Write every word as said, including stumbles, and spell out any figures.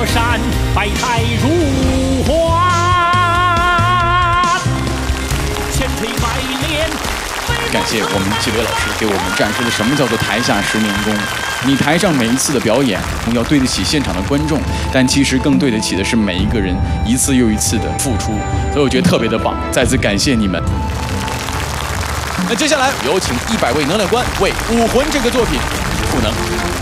山，百态如画，千锤百炼。 感谢我们纪委老师给我们展示了什么叫做台下十年功。你台上每一次的表演要对得起现场的观众，但其实更对得起的是每一个人一次又一次的付出，所以我觉得特别的棒，再次感谢你们。那接下来有请一百位能量官为《武魂》这个作品赋能。